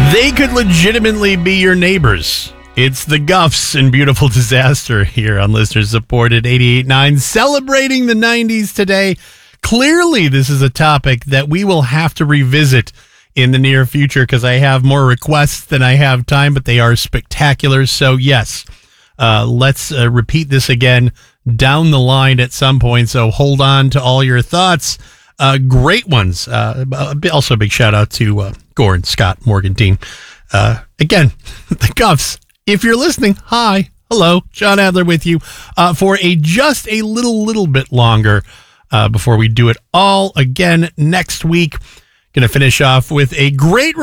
They could legitimately be your neighbors. It's the Guffs and Beautiful Disaster here on Listener Supported 88.9, celebrating the 90s today. Clearly, this is a topic that we will have to revisit in the near future because I have more requests than I have time, but they are spectacular. So, yes, let's repeat this again down the line at some point. So hold on to all your thoughts. Great ones. Also, a big shout out to Gordon, Scott, Morgan, Dean. Again, the Guffs. If you're listening, hi, hello, John Adler with you for just a little bit longer before we do it all again next week. Going to finish off with a great